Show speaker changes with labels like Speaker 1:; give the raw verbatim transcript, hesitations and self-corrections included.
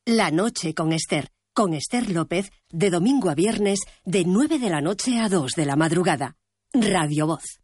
Speaker 1: La noche con Esther, con Esther López, de domingo a viernes, de nueve de la noche a dos de la madrugada. Radio Voz.